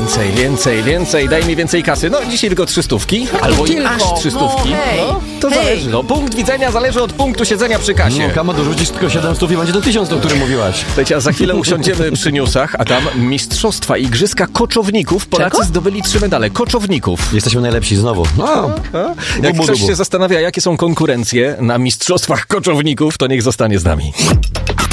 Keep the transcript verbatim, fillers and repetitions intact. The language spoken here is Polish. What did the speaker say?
Więcej, więcej, więcej, daj mi więcej kasy. No, dzisiaj tylko trzy stówki, albo i Tylko. aż trzy stówki. No, hej. No, to Hej. zależy. No, punkt widzenia zależy od punktu siedzenia przy kasie. No, Kama, dorzucisz tylko siedem stów i będzie to tysiąc, o którym mówiłaś. Słuchajcie, a za chwilę usiądziemy przy newsach, a tam mistrzostwa igrzyska koczowników. Polacy Czego? zdobyli trzy medale. Koczowników. Jesteśmy najlepsi znowu. No, Jak dubu, ktoś dubu. się zastanawia, jakie są konkurencje na mistrzostwach koczowników, to niech zostanie z nami.